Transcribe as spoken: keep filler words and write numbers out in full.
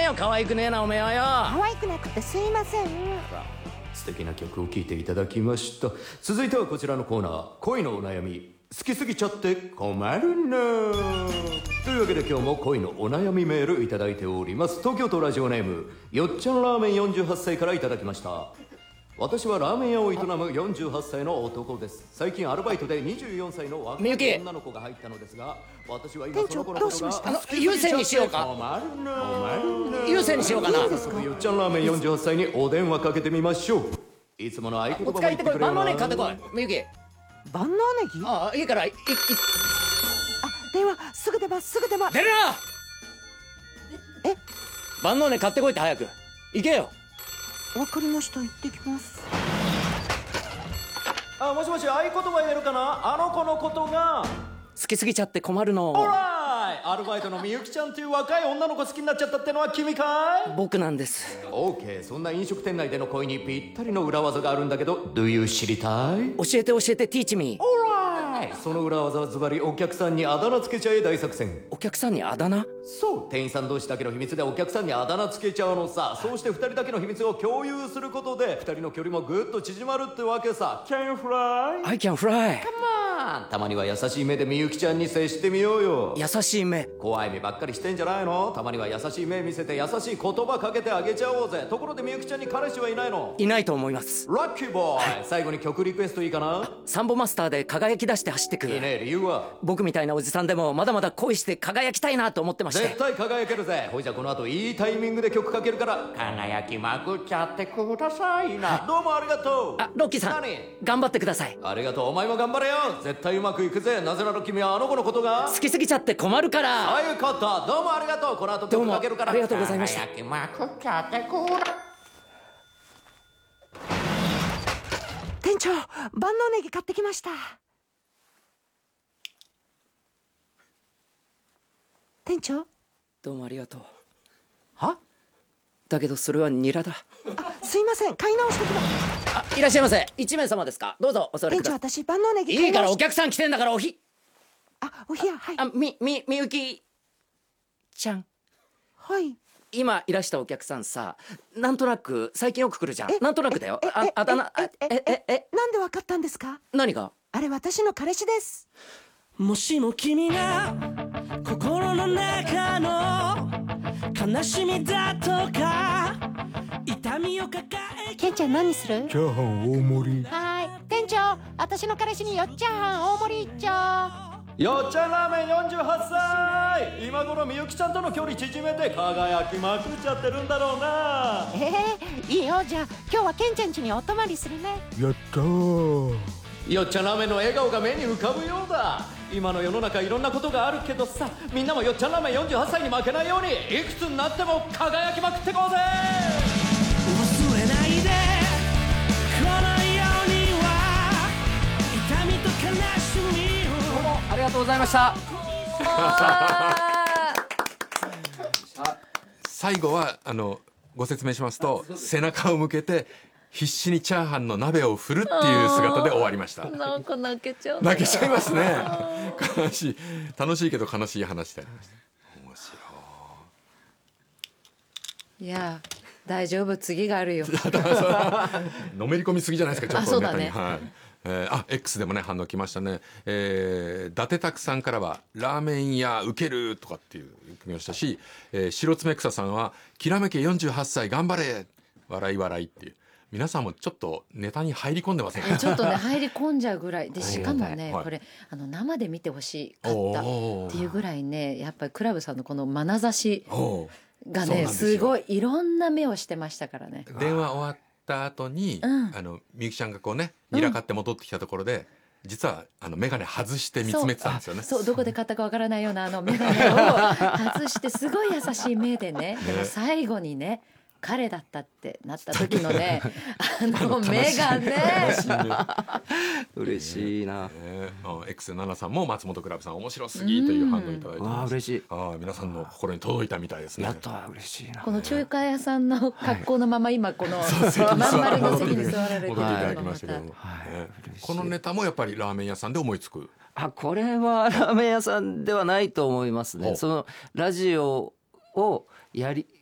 よ可愛くねえなおめえはよ。 可愛くなくてすいません。 素敵な曲を聴いていただきました。続いてはこちらのコーナー、恋のお悩み好きすぎちゃって困るな。というわけで今日も恋のお悩みメールいただいております。東京都ラジオネームよっちゃんラーメンよんじゅうはっさいからいただきました。私はラーメン屋を営むよんじゅうはっさいの男です。最近アルバイトでにじゅうよんさいの若い女の子が入ったのですが、私は今その子のことがあの優先にしようか。優先にしようかな。 早速よっちゃんラーメンよんじゅうはっさいにお電話かけてみましょう。いつもの合言葉も言ってくれよな。 万能ネギ買ってこいみゆき。 万能ネギ？ ああいいからいいいあ、電話すぐ出ますすぐ出ます。 出るな。 え、 万能ネギ買ってこいって早く行けよ。 わかりました、行ってきます。 あ、もしもし、合言葉言えるかな。あの子のことが好きすぎちゃって困るの。 オーライ、アルバイトのみゆきちゃんという若い女の子好きになっちゃったってのは君かい？ 僕なんです。 オーケー、そんな飲食店内での恋にぴったりの裏技があるんだけど、Do you 知りたい？ 教えて教えて Teach me。 オーライ、その裏技はズバリお客さんにあだ名つけちゃえ大作戦。 お客さんにあだ名？ そう、店員さん同士だけの秘密でお客さんにあだ名つけちゃうのさ。そうしてふたりだけの秘密を共有することでふたりの距離もぐっと縮まるってわけさ。 Can you fly? I can fly。 たまには優しい目でみゆきちゃんに接してみようよ。 優しい目。 怖い目ばっかりしてんじゃないの。たまには優しい目見せて優しい言葉かけてあげちゃおうぜ。ところでみゆきちゃんに彼氏はいないの？ いないと思います。 ラッキーボーイ、最後に曲リクエストいいかな。 サンボマスターで輝き出して走ってく。 いいね。理由は？ 僕みたいなおじさんでもまだまだ恋して輝きたいなと思ってまして。 絶対輝けるぜ。ほいじゃこの後いいタイミングで曲かけるから輝きまくっちゃってくださいな。どうもありがとう。 あ、ロッキーさん何？ 頑張ってください。 ありがとう。お前も頑張れよ。絶対うまくいくぜ。なぜなら君はあの子のことが好きすぎちゃって困るから。 そういうこと。どうもありがとう。この後曲かけるから。 どうもありがとうございました。 輝きまくっちゃってくだ。 店長、万能ネギ買ってきました。店長。 どうもありがとう。 は？ だけどそれはニラだ。 あ、すいません、買い直してきます。 あ、いらっしゃいませ。一名様ですか？どうぞお座り店長、 ください。 私万能ネギ買いいからい直し。 お客さん来てんだからおひ。 あ、お冷や、はい。 あ、みみみゆきちゃん。 はい。 今いらしたお客さんさ、なんとなく最近よく来るじゃん。なんとなくだよ。 えあ、あだ名、 えええええなんでわかったんですか？ 何が？ あれ私の彼氏です。 もしも君が心の中の悲しみだとか痛みを抱え。 ケンちゃん何する？ チャーハン大盛り。 はーい。店長、私の彼氏によっちゃん大盛り一丁。 よっちゃんラーメンよんじゅうはっさい。今頃みゆきちゃんとの距離縮めて輝きまくっちゃってるんだろうな。 ええいいよ。じゃあ今日はケンちゃん家にお泊まりするね。 やったー。 よっちゃんラーメンの笑顔が目に浮かぶようだ。今の世の中いろんなことがあるけどさ、みんなもよっちゃんラーメンよんじゅうはっさいに負けないようにいくつになっても輝きまくってこうぜ。 忘れないでこの世には痛みと悲しみを。 どうもありがとうございました。 最後はあのご説明しますと、背中を向けて必死にチャーハンの鍋を振るっていう姿で終わりました。 なんか泣けちゃう。 泣けちゃいますね。悲しい、楽しいけど悲しい話でありました。面白い。 いや大丈夫、次があるよ。 のめり込みすぎじゃないですか、ちょっとあそうだねネタに。はい。えー、あ X でもね反応来ましたね。えー、伊達拓さんからはラーメン屋ウケるとかっていう来ましたし、えー、白爪草さんはきらめけよんじゅうはっさい頑張れ笑い笑いっていう、皆さんもちょっとネタに入り込んでませんか？ ちょっとね入り込んじゃうぐらいで、しかもね、 はい、 これあの生で見てほしかったっていうぐらいね、やっぱりクラブさんのこの眼差しがねすごいいろんな目をしてましたからね。 電話終わった後に、 うん、 あのみゆきちゃんがこうねにらかって戻ってきたところで、うん、実はあの眼鏡外して見つめてたんですよね。 そう、そうどこで買ったかわからないようなあの眼鏡を外してすごい優しい目でね、でも最後にね彼だったってなった時のねあの目がね嬉しいな。 えー、エックスなな さんも松本クラブさん面白すぎという反応いただいてます。 あ嬉しい。 あ皆さんの心に届いたみたいですね。 やった、嬉しいな。 この中華屋さんの格好のまま今このまん丸の席に座られている戻っていただきましたけども、 はいえー、このネタもやっぱりラーメン屋さんで思いつく。 あ、これはラーメン屋さんではないと思いますね。そのラジオをやり